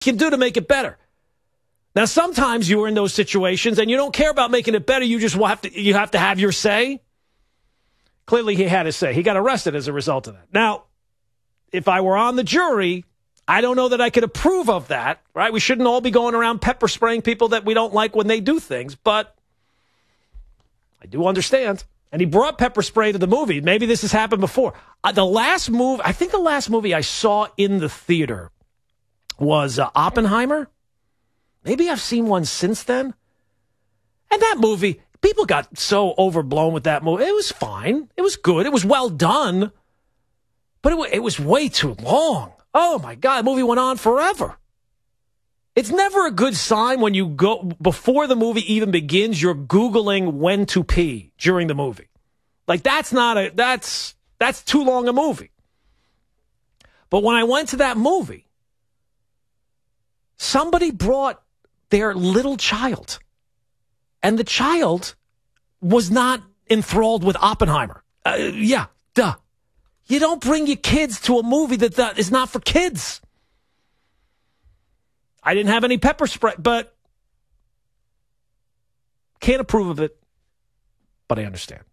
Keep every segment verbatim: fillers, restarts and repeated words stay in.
can do to make it better. Now, sometimes you're in those situations and you don't care about making it better. You just have to, you have to have your say. Clearly, he had his say. He got arrested as a result of that. Now, if I were on the jury, I don't know that I could approve of that, right? We shouldn't all be going around pepper spraying people that we don't like when they do things, but I do understand. And he brought pepper spray to the movie. Maybe this has happened before. Uh, the last move, I think the last movie I saw in the theater was uh, Oppenheimer. Maybe I've seen one since then. And that movie, people got so overblown with that movie. It was fine. It was good. It was well done. But it, it was way too long. Oh, my God. The movie went on forever. It's never a good sign when you go, before the movie even begins, you're Googling when to pee during the movie. Like, that's not a, that's, that's too long a movie. But when I went to that movie, somebody brought their little child. And the child was not enthralled with Oppenheimer. Uh, yeah, duh. You don't bring your kids to a movie that, that is not for kids. I didn't have any pepper spray, but can't approve of it, but I understand.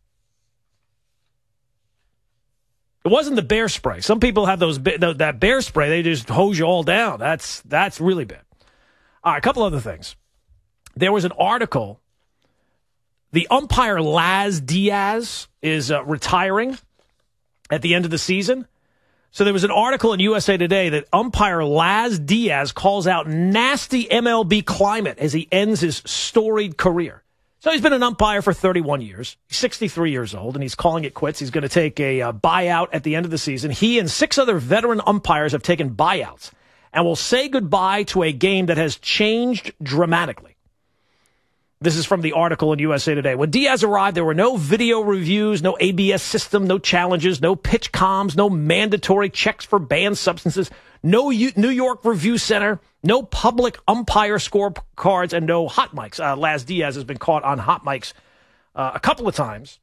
It wasn't the bear spray. Some people have those that bear spray. They just hose you all down. That's that's really bad. All right, a couple other things. There was an article. The umpire Laz Diaz is uh, retiring at the end of the season. So there was an article in U S A Today that umpire Laz Diaz calls out nasty M L B climate as he ends his storied career. So he's been an umpire for thirty-one years. He's sixty-three years old, and he's calling it quits. He's going to take a uh, buyout at the end of the season. He and six other veteran umpires have taken buyouts and will say goodbye to a game that has changed dramatically. This is from the article in U S A Today. When Diaz arrived, there were no video reviews, no A B S system, no challenges, no pitch comms, no mandatory checks for banned substances, no U- New York Review Center, no public umpire scorecards, and no hot mics. Uh, Laz Diaz has been caught on hot mics uh, a couple of times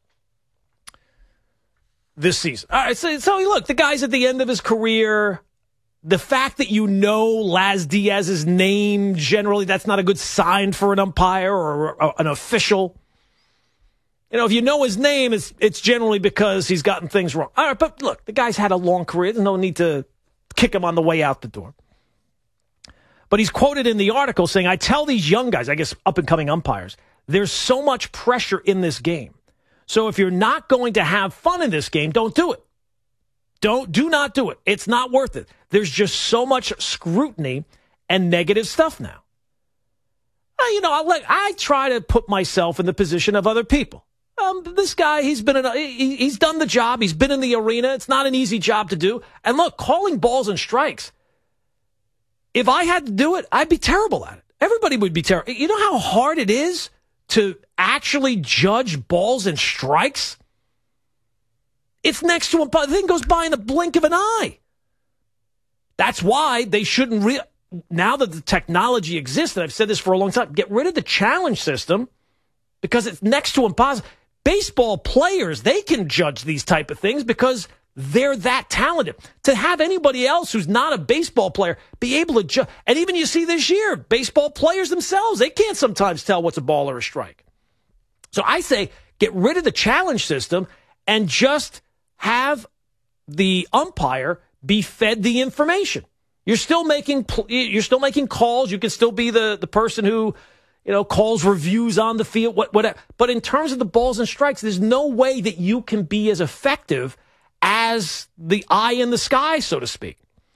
this season. All right, so, so look, the guy's at the end of his career. The fact that you know Laz Diaz's name, generally, that's not a good sign for an umpire or a, an official. You know, if you know his name, it's, it's generally because he's gotten things wrong. All right, but look, the guy's had a long career. There's no need to kick him on the way out the door. But he's quoted in the article saying, I tell these young guys, I guess up-and-coming umpires, there's so much pressure in this game. So if you're not going to have fun in this game, don't do it. Don't, do not do it. It's not worth it. There's just so much scrutiny and negative stuff now. Uh, you know, I, like, I try to put myself in the position of other people. Um, this guy, he's been in a, he, he's done the job. He's been in the arena. It's not an easy job to do. And look, calling balls and strikes, if I had to do it, I'd be terrible at it. Everybody would be terrible. You know how hard it is to actually judge balls and strikes? It's next to him. The thing goes by in the blink of an eye. That's why they shouldn't, re- now that the technology exists, and I've said this for a long time, get rid of the challenge system because it's next to impossible. Baseball players, they can judge these type of things because they're that talented. To have anybody else who's not a baseball player be able to judge, and even you see this year, baseball players themselves, they can't sometimes tell what's a ball or a strike. So I say get rid of the challenge system and just have the umpire be fed the information. You're still making you're still making calls. You can still be the, the person who, you know, calls reviews on the field, what, whatever. But in terms of the balls and strikes, there's no way that you can be as effective as the eye in the sky, so to speak.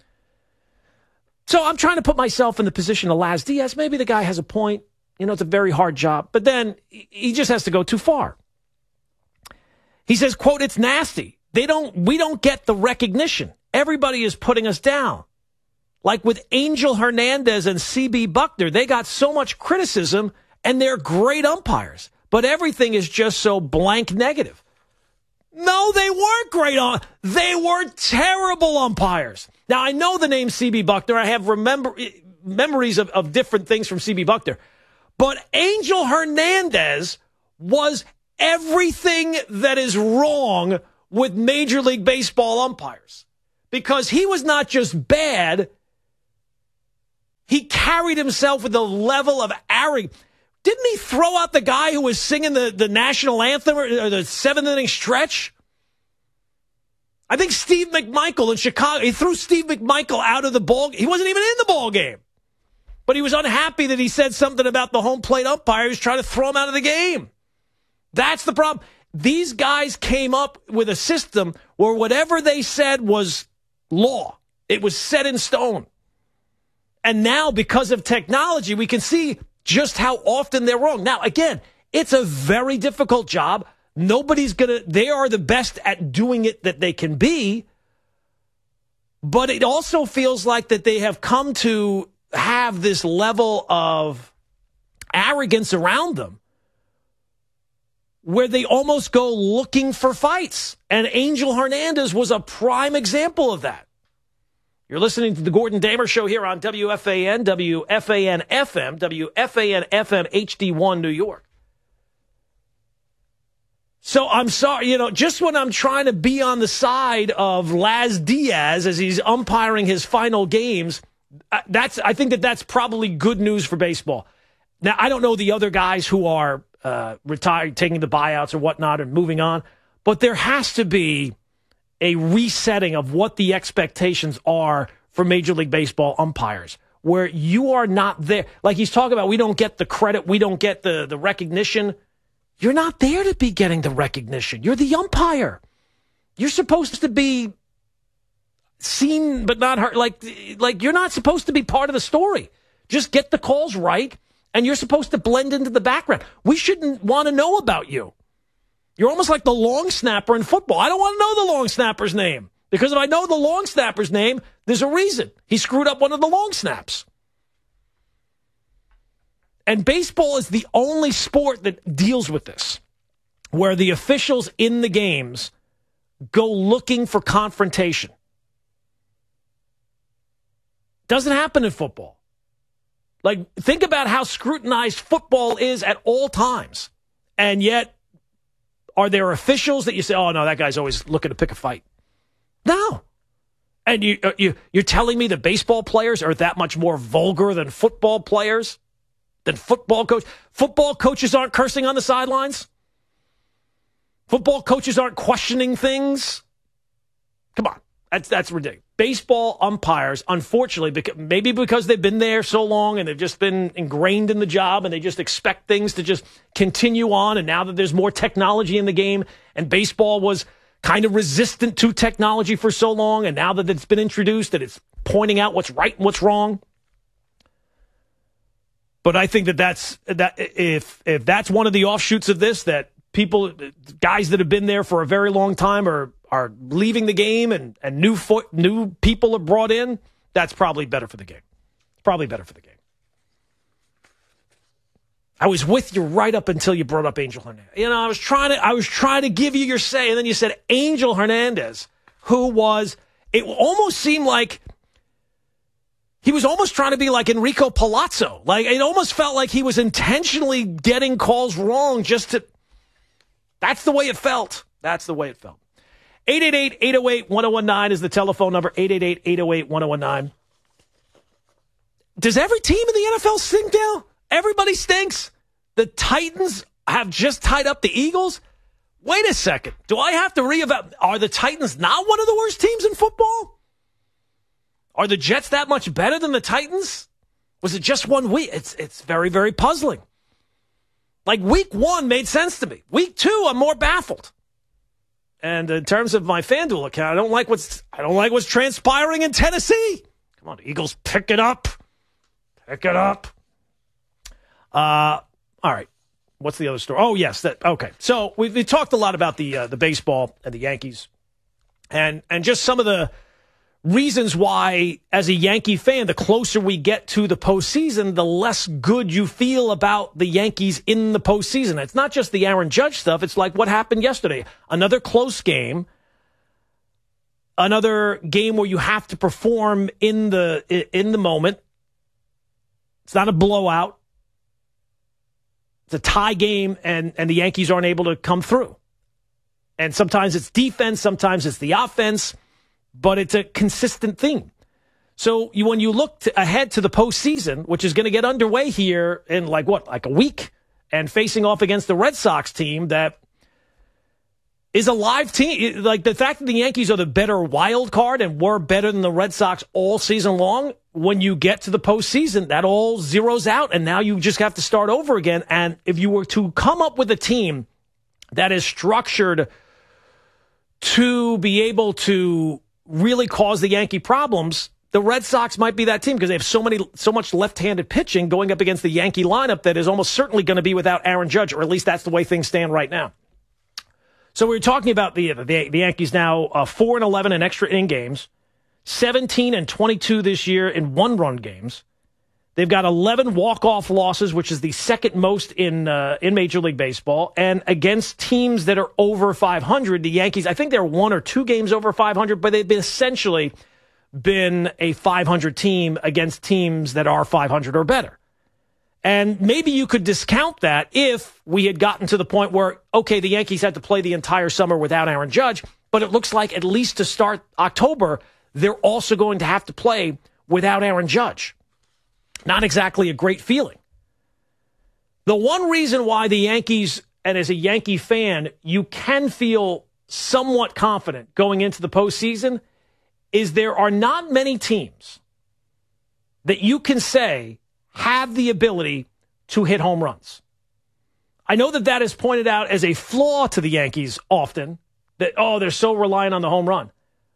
So I'm trying to put myself in the position of Laz Diaz. Maybe the guy has a point. You know, it's a very hard job. But then he just has to go too far. He says, quote, it's nasty. They don't, we don't get the recognition. Everybody is putting us down. Like with Angel Hernandez and C B Buckner, they got so much criticism and they're great umpires, but everything is just so blank negative. No, they weren't great. Um- they were terrible umpires. Now, I know the name C B Buckner. I have remember memories of, of different things from C B Buckner, but Angel Hernandez was everything that is wrong with Major League Baseball umpires, because he was not just bad, carried himself with a level of arrogance. Didn't he throw out the guy who was singing the, the national anthem or, or the seventh inning stretch? I think Steve McMichael in Chicago, he threw Steve McMichael out of the ball. He wasn't even in the ball game. But he was unhappy that he said something about the home plate umpire. He was trying to throw him out of the game. That's the problem. These guys came up with a system where whatever they said was law. It was set in stone. And now, because of technology, we can see just how often they're wrong. Now, again, it's a very difficult job. Nobody's going to, they are the best at doing it that they can be. But it also feels like that they have come to have this level of arrogance around them where they almost go looking for fights. And Angel Hernandez was a prime example of that. You're listening to the Gordon Damer Show here on W F A N, W F A N F M, W F A N F M H D one New York. So I'm sorry, you know, just when I'm trying to be on the side of Laz Diaz as he's umpiring his final games, that's I think that that's probably good news for baseball. Now, I don't know the other guys who are uh, retired, taking the buyouts or whatnot and moving on, but there has to be a resetting of what the expectations are for Major League Baseball umpires, where you are not there. Like he's talking about, we don't get the credit, we don't get the, the recognition. You're not there to be getting the recognition. You're the umpire. You're supposed to be seen but not heard. Like, like you're not supposed to be part of the story. Just get the calls right, and you're supposed to blend into the background. We shouldn't want to know about you. You're almost like the long snapper in football. I don't want to know the long snapper's name, because if I know the long snapper's name, there's a reason. He screwed up one of the long snaps. And baseball is the only sport that deals with this, where the officials in the games go looking for confrontation. Doesn't happen in football. Like, think about how scrutinized football is at all times. And yet, are there officials that you say, oh, no, that guy's always looking to pick a fight? No. And you, you, you're telling me that baseball players are that much more vulgar than football players? Than football coach? Football coaches aren't cursing on the sidelines? Football coaches aren't questioning things? Come on. That's, that's ridiculous. Baseball umpires, unfortunately, because, maybe because they've been there so long and they've just been ingrained in the job and they just expect things to just continue on. And now that there's more technology in the game and baseball was kind of resistant to technology for so long, and now that it's been introduced and it's pointing out what's right and what's wrong. But I think that that's that if if that's one of the offshoots of this, that people, guys that have been there for a very long time are are leaving the game and, and new fo- new people are brought in, that's probably better for the game. Probably better for the game. I was with you right up until you brought up Angel Hernandez. You know, I was trying to I was trying to give you your say, and then you said Angel Hernandez, who was, it almost seemed like he was almost trying to be like Enrico Palazzo. Like, it almost felt like he was intentionally getting calls wrong just to... That's the way it felt. That's the way it felt. eight eight eight, eight oh eight, one oh one nine is the telephone number. eight eight eight, eight oh eight, one oh one nine. Does every team in the N F L stink now? Everybody stinks? The Titans have just tied up the Eagles? Wait a second. Do I have to reevaluate? Are the Titans not one of the worst teams in football? Are the Jets that much better than the Titans? Was it just one week? It's it's very, very puzzling. Like, week one made sense to me. Week two, I'm more baffled. And in terms of my FanDuel account, I don't like what's I don't like what's transpiring in Tennessee. Come on, Eagles, pick it up. Pick it up. Uh, all right. What's the other story? Oh, yes. That okay. So we we talked a lot about the uh, the baseball and the Yankees, and and just some of the reasons why, as a Yankee fan, the closer we get to the postseason, the less good you feel about the Yankees in the postseason. It's not just the Aaron Judge stuff. It's like what happened yesterday. Another close game. Another game where you have to perform in the in the moment. It's not a blowout. It's a tie game, and, and the Yankees aren't able to come through. And sometimes it's defense, sometimes it's the offense, but it's a consistent theme. So you, when you look to, ahead to the postseason, which is going to get underway here in like what, like a week, and facing off against the Red Sox team that is a live team. Like the fact that the Yankees are the better wild card and were better than the Red Sox all season long, when you get to the postseason, that all zeroes out, and now you just have to start over again. And if you were to come up with a team that is structured to be able to really cause the Yankee problems, the Red Sox might be that team because they have so many, so much left-handed pitching going up against the Yankee lineup that is almost certainly going to be without Aaron Judge, or at least that's the way things stand right now. So we were talking about the the, the Yankees now uh, four and eleven in extra inning games, seventeen and twenty-two this year in one-run games. They've got eleven walk-off losses, which is the second most in uh, in Major League Baseball. And against teams that are over five hundred, the Yankees, I think they're one or two games over five hundred, but they've been essentially been a five hundred team against teams that are five hundred or better. And maybe you could discount that if we had gotten to the point where, okay, the Yankees had to play the entire summer without Aaron Judge, but it looks like at least to start October, they're also going to have to play without Aaron Judge. Not exactly a great feeling. The one reason why the Yankees, and as a Yankee fan, you can feel somewhat confident going into the postseason is there are not many teams that you can say have the ability to hit home runs. I know that that is pointed out as a flaw to the Yankees often, that, oh, they're so reliant on the home run.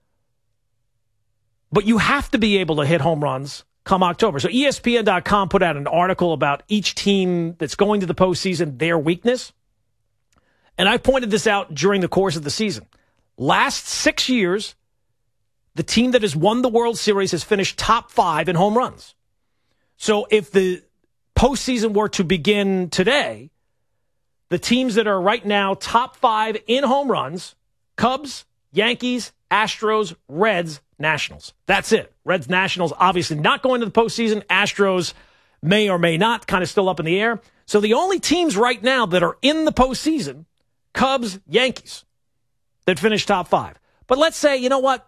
But you have to be able to hit home runs come October. So E S P N dot com put out an article about each team that's going to the postseason, their weakness. And I pointed this out during the course of the season. Last six years, the team that has won the World Series has finished top five in home runs. So if the postseason were to begin today, the teams that are right now top five in home runs, Cubs, Yankees, Astros, Reds, Nationals. That's it. Reds, Nationals, obviously not going to the postseason. Astros may or may not, kind of still up in the air. So the only teams right now that are in the postseason, Cubs, Yankees, that finish top five. But let's say, you know what?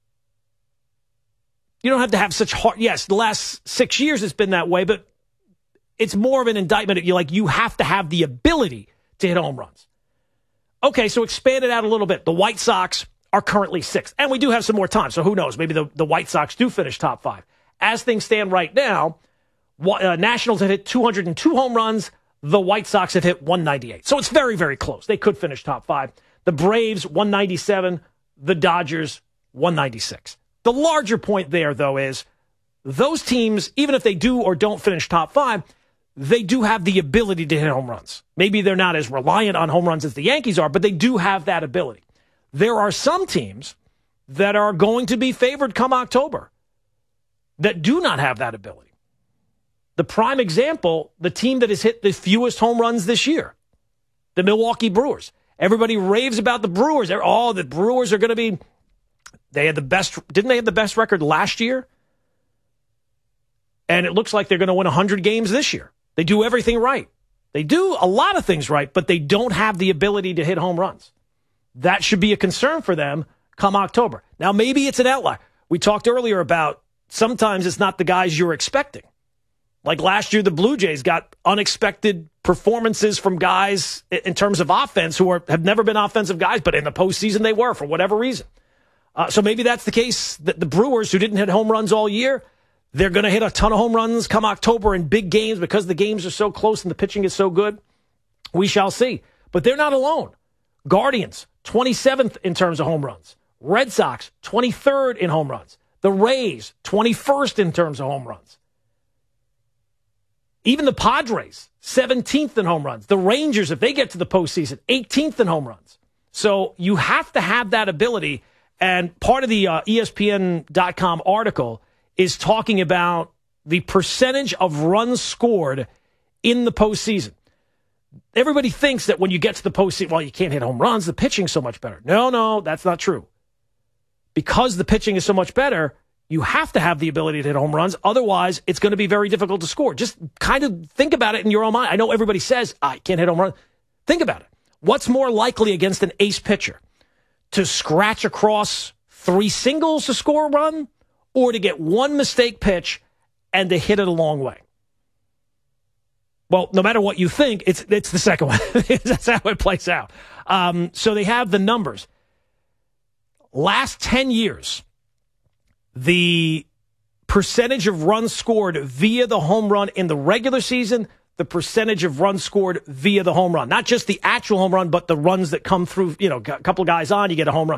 You don't have to have such hard, yes, the last six years it's been that way, but it's more of an indictment. You like, you have to have the ability to hit home runs. Okay, so expand it out a little bit. The White Sox are currently sixth, and we do have some more time, so who knows? Maybe the, the White Sox do finish top five. As things stand right now, uh, Nationals have hit two hundred two home runs. The White Sox have hit one ninety-eight. So it's very, very close. They could finish top five. The Braves, one ninety-seven. The Dodgers, one ninety-six. The larger point there, though, is those teams, even if they do or don't finish top five, they do have the ability to hit home runs. Maybe they're not as reliant on home runs as the Yankees are, but they do have that ability. There are some teams that are going to be favored come October that do not have that ability. The prime example, the team that has hit the fewest home runs this year, the Milwaukee Brewers. Everybody raves about the Brewers. Oh, the Brewers are going to be... They had the best, didn't they have the best record last year? And it looks like they're going to win one hundred games this year. They do everything right. They do a lot of things right, but they don't have the ability to hit home runs. That should be a concern for them come October. Now, maybe it's an outlier. We talked earlier about sometimes it's not the guys you're expecting. Like last year, the Blue Jays got unexpected performances from guys in terms of offense who are, have never been offensive guys, but in the postseason they were for whatever reason. Uh, so maybe that's the case that the Brewers, who didn't hit home runs all year, they're going to hit a ton of home runs come October in big games because the games are so close and the pitching is so good. We shall see. But they're not alone. Guardians, twenty-seventh in terms of home runs. Red Sox, twenty-third in home runs. The Rays, twenty-first in terms of home runs. Even the Padres, seventeenth in home runs. The Rangers, if they get to the postseason, eighteenth in home runs. So you have to have that ability. And part of the uh, E S P N dot com article is talking about the percentage of runs scored in the postseason. Everybody thinks that when you get to the postseason, well, you can't hit home runs. The pitching's so much better. No, no, that's not true. Because the pitching is so much better, you have to have the ability to hit home runs. Otherwise, it's going to be very difficult to score. Just kind of think about it in your own mind. I know everybody says, I can't hit home runs. Think about it. What's more likely against an ace pitcher? To scratch across three singles to score a run, or to get one mistake pitch and to hit it a long way. Well, no matter what you think, it's it's the second one. That's how it plays out. Um, so they have the numbers. Last ten years, the percentage of runs scored via the home run in the regular season, the percentage of runs scored via the home run. Not just the actual home run, but the runs that come through, you know, a couple of guys on, you get a home run.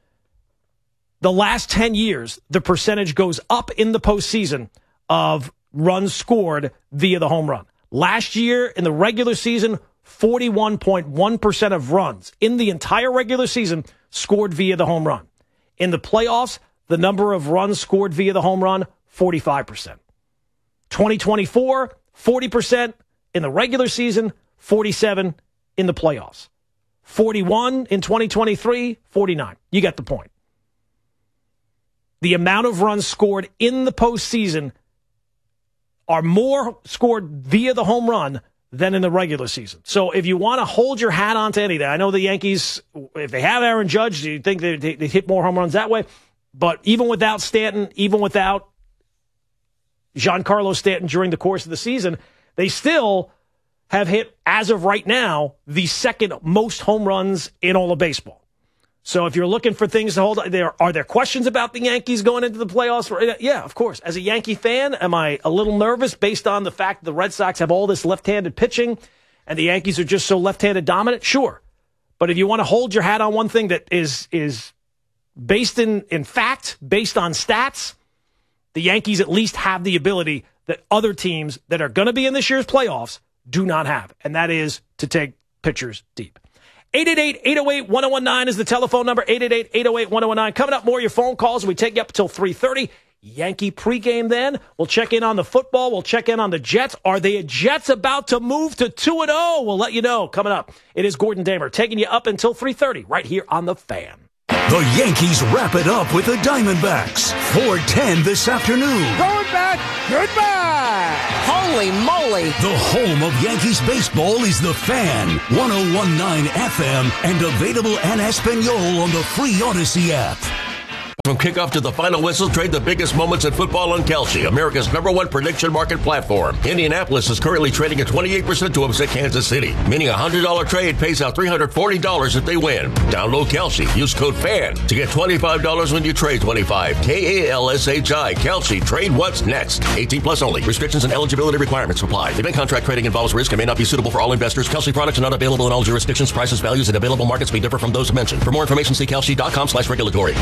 The last ten years, the percentage goes up in the postseason of runs scored via the home run. Last year, in the regular season, forty-one point one percent of runs in the entire regular season scored via the home run. In the playoffs, the number of runs scored via the home run, forty-five percent. twenty twenty-four, forty percent in the regular season, forty-seven in the playoffs. forty-one in twenty twenty-three, forty-nine. You get the point. The amount of runs scored in the postseason are more scored via the home run than in the regular season. So if you want to hold your hat on to anything, I know the Yankees, if they have Aaron Judge, do you think they, they, they hit more home runs that way? But even without Stanton, even without Giancarlo Stanton during the course of the season, they still have hit, as of right now, the second most home runs in all of baseball. So if you're looking for things to hold, there are there questions about the Yankees going into the playoffs? Yeah, of course. As a Yankee fan, am I a little nervous based on the fact that the Red Sox have all this left-handed pitching and the Yankees are just so left-handed dominant? Sure. But if you want to hold your hat on one thing that is is based in, in fact, based on stats, the Yankees at least have the ability that other teams that are going to be in this year's playoffs do not have, and that is to take pitchers deep. eight eight eight, eight oh eight, one oh one nine is the telephone number, eight eight eight, eight oh eight, one oh one nine. Coming up, more of your phone calls. We take you up until three thirty. Yankee pregame then. We'll check in on the football. We'll check in on the Jets. Are the Jets about to move to two and oh? We'll let you know. Coming up, it is Gordon Damer taking you up until three thirty right here on The Fan. The Yankees wrap it up with the Diamondbacks. four ten this afternoon. Going back. Goodbye. Holy moly. The home of Yankees baseball is The Fan. one oh one point nine F M and available en Espanol on the free Odyssey app. From kickoff to the final whistle, trade the biggest moments in football on Kalshi, America's number one prediction market platform. Indianapolis is currently trading at twenty-eight percent to upset Kansas City, meaning a one hundred dollars trade pays out three hundred forty dollars if they win. Download Kalshi. Use code FAN to get twenty-five dollars when you trade twenty-five. K A L S H I. Kalshi. Trade what's next. eighteen plus only. Restrictions and eligibility requirements apply. Event contract trading involves risk and may not be suitable for all investors. Kalshi products are not available in all jurisdictions. Prices, values, and available markets may differ from those mentioned. For more information, see kalshi.com slash regulatory.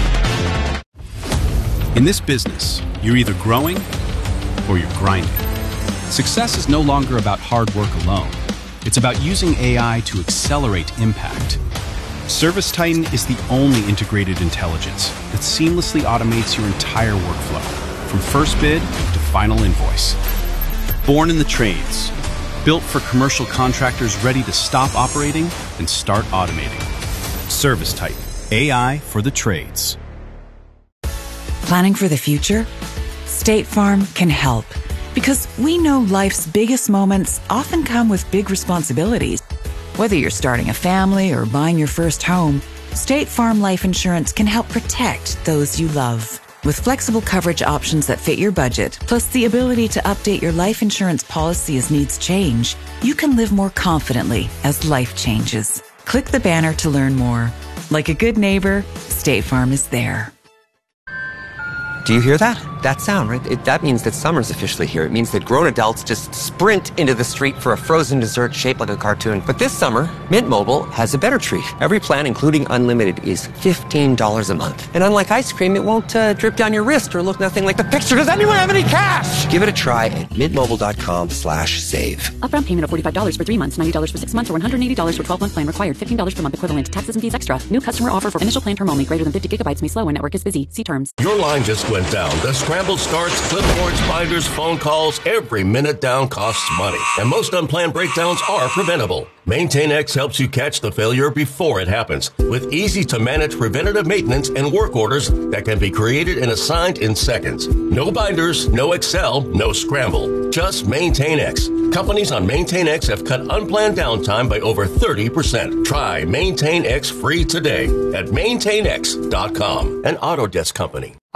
In this business, you're either growing or you're grinding. Success is no longer about hard work alone. It's about using A I to accelerate impact. ServiceTitan is the only integrated intelligence that seamlessly automates your entire workflow, from first bid to final invoice. Born in the trades, built for commercial contractors ready to stop operating and start automating. ServiceTitan, A I for the trades. Planning for the future? State Farm can help, because we know life's biggest moments often come with big responsibilities. Whether you're starting a family or buying your first home, State Farm Life Insurance can help protect those you love. With flexible coverage options that fit your budget, plus the ability to update your life insurance policy as needs change, you can live more confidently as life changes. Click the banner to learn more. Like a good neighbor, State Farm is there. Do you hear that? That sound, right? It, that means that summer's officially here. It means that grown adults just sprint into the street for a frozen dessert shaped like a cartoon. But this summer, Mint Mobile has a better treat. Every plan, including unlimited, is fifteen dollars a month. And unlike ice cream, it won't uh, drip down your wrist or look nothing like the picture. Does anyone have any cash? Give it a try at mintmobile.com slash save. Upfront payment of forty-five dollars for three months, ninety dollars for six months, or one hundred eighty dollars for twelve-month plan required. fifteen dollars per month equivalent. Taxes and fees extra. New customer offer for initial plan term only. Greater than fifty gigabytes may slow when network is busy. See terms. Your line just went down. The scrambled starts, clipboards, binders, phone calls, every minute down costs money. And most unplanned breakdowns are preventable. MaintainX helps you catch the failure before it happens with easy-to-manage preventative maintenance and work orders that can be created and assigned in seconds. No binders, no Excel, no scramble. Just MaintainX. Companies on MaintainX have cut unplanned downtime by over thirty percent. Try MaintainX free today at maintain x dot com, an Autodesk company.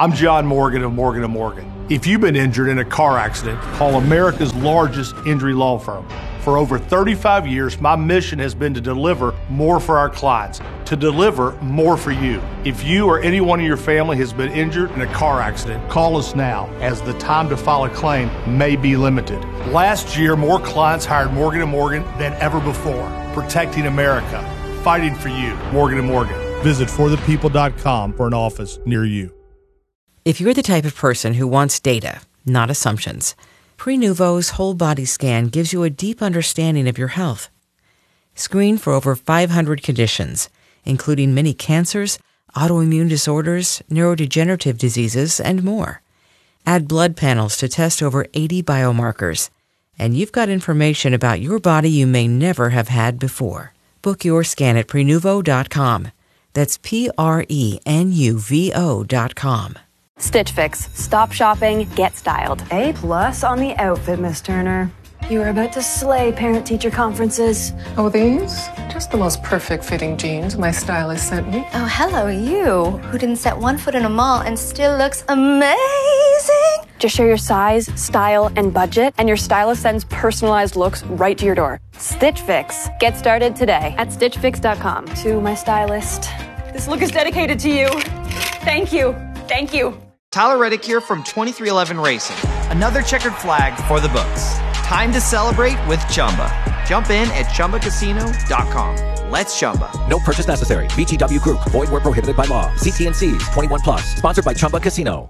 I'm John Morgan of Morgan and Morgan. If you've been injured in a car accident, call America's largest injury law firm. For over thirty-five years, my mission has been to deliver more for our clients, to deliver more for you. If you or anyone in your family has been injured in a car accident, call us now, as the time to file a claim may be limited. Last year, more clients hired Morgan and Morgan than ever before. Protecting America, fighting for you. Morgan and Morgan. Visit for the people dot com for an office near you. If you're the type of person who wants data, not assumptions, Prenuvo's whole body scan gives you a deep understanding of your health. Screen for over five hundred conditions, including many cancers, autoimmune disorders, neurodegenerative diseases, and more. Add blood panels to test over eighty biomarkers, and you've got information about your body you may never have had before. Book your scan at Prenuvo dot com. That's P R E N U V O dot com. Stitch Fix. Stop shopping, get styled. A plus on the outfit, Miss Turner. You are about to slay parent-teacher conferences. Oh, these? Just the most perfect fitting jeans my stylist sent me. Oh, hello, you, who didn't set one foot in a mall and still looks amazing. Just share your size, style, and budget, and your stylist sends personalized looks right to your door. Stitch Fix. Get started today at stitch fix dot com. To my stylist, this look is dedicated to you. Thank you. Thank you. Tyler Reddick here from twenty-three eleven Racing. Another checkered flag for the books. Time to celebrate with Chumba. Jump in at chumba casino dot com. Let's Chumba. No purchase necessary. V G W Group. Void where prohibited by law. See T and C's. twenty-one plus. Sponsored by Chumba Casino.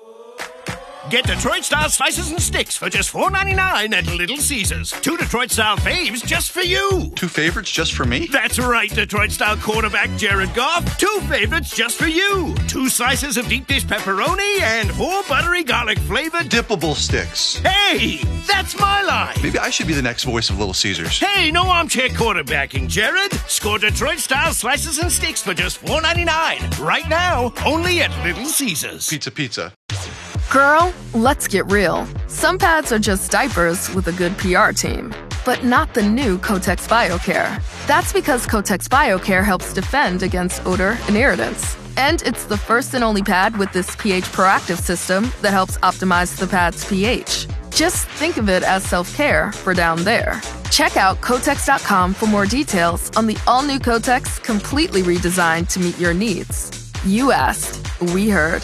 Get Detroit-style slices and sticks for just four ninety-nine at Little Caesars. Two Detroit-style faves just for you. Two favorites just for me? That's right, Detroit-style quarterback Jared Goff. Two favorites just for you. Two slices of deep dish pepperoni and four buttery garlic-flavored dippable sticks. Hey, that's my line. Maybe I should be the next voice of Little Caesars. Hey, no armchair quarterbacking, Jared. Score Detroit-style slices and sticks for just four ninety-nine. Right now, only at Little Caesars. Pizza, pizza. Girl, let's get real. Some pads are just diapers with a good P R team, but not the new Kotex BioCare. That's because Kotex BioCare helps defend against odor and irritants. And it's the first and only pad with this pH proactive system that helps optimize the pad's pH. Just think of it as self-care for down there. Check out Kotex dot com for more details on the all-new Kotex, completely redesigned to meet your needs. You asked, we heard.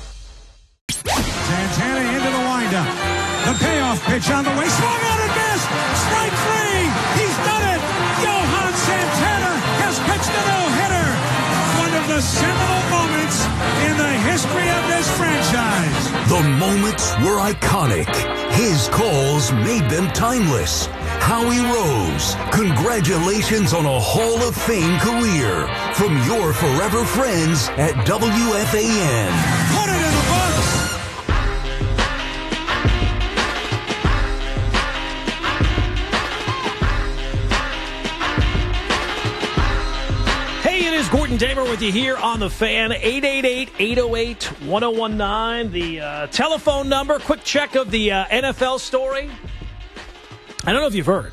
Santana into the windup. The payoff pitch on the way. Swung on and missed. Strike three. He's done it. Johan Santana has pitched a no-hitter. One of the seminal moments in the history of this franchise. The moments were iconic. His calls made them timeless. Howie Rose, congratulations on a Hall of Fame career from your forever friends at W F A N. Put it in the books. Gordon Damer with you here on The Fan. Eight eight eight, eight oh eight, one oh one nine, the uh, telephone number. Quick check of the uh, N F L story. I don't know if you've heard.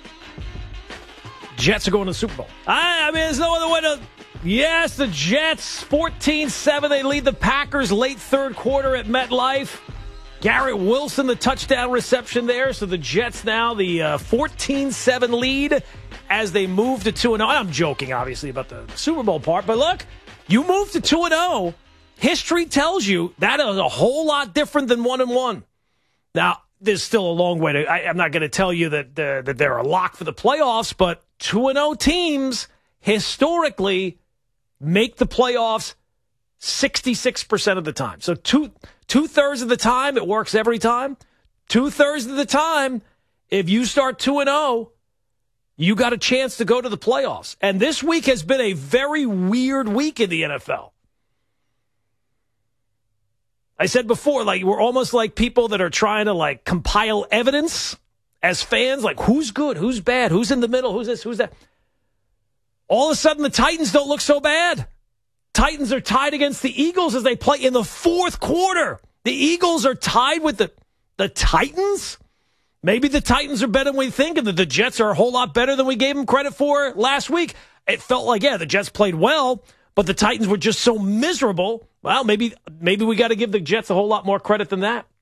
Jets are going to the Super Bowl. I, I mean, there's no other way to... Yes, the Jets, fourteen seven. They lead the Packers late third quarter at MetLife. Garrett Wilson, the touchdown reception there. So the Jets now the uh, fourteen seven lead as they move to two and oh. I'm joking, obviously, about the Super Bowl part. But look, you move to two and oh. History tells you that is a whole lot different than one and one. Now, there's still a long way to... I, I'm not going to tell you that, uh, that they're a lock for the playoffs, but two and oh teams historically make the playoffs sixty-six percent of the time. So two, two-thirds of the time, it works every time. Two-thirds of the time, if you start two and oh, you got a chance to go to the playoffs. And this week has been a very weird week in the N F L. I said before, like, we're almost like people that are trying to, like, compile evidence as fans, like, who's good, who's bad, who's in the middle, who's this, who's that. All of a sudden, the Titans don't look so bad. Titans are tied against the Eagles as they play in the fourth quarter. The Eagles are tied with the, the Titans? Maybe the Titans are better than we think, and that the Jets are a whole lot better than we gave them credit for last week. It felt like, yeah, the Jets played well, but the Titans were just so miserable Well, maybe maybe we got to give the Jets a whole lot more credit than that.